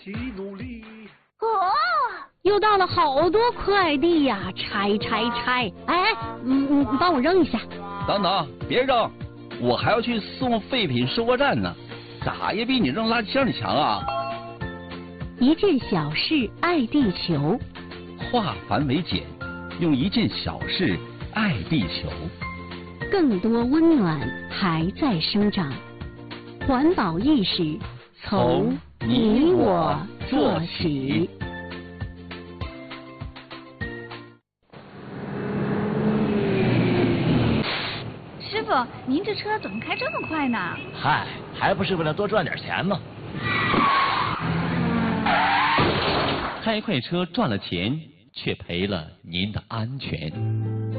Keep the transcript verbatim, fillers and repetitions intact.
起努力。 哦，又到了好多快递呀，拆拆拆！哎，嗯嗯，帮我扔一下。 等等，别扔，我还要去送废品收货站呢，咋也比你扔垃圾箱里强啊！ 一件小事爱地球， 化繁为简，用一件小事爱地球。 更多温暖还在生长，环保意识从你我做起。 师傅，您这车怎么开这么快呢？ 嗨，还不是为了多赚点钱吗？ 开快车赚了钱，却赔了您的安全。